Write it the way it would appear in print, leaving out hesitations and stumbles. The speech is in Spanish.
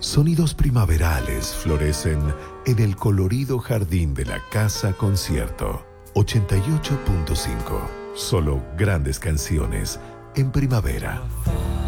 Sonidos primaverales florecen en el colorido jardín de la Casa Concierto. 88.5. Solo grandes canciones en primavera.